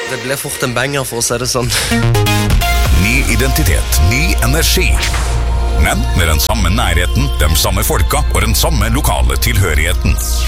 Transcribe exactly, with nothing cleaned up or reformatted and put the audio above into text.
Det ble fort en banger, for å si det sånn. Ny identitet, ny energi. Men med den samme nærheten, de samme folka og den samme lokale tilhørigheten.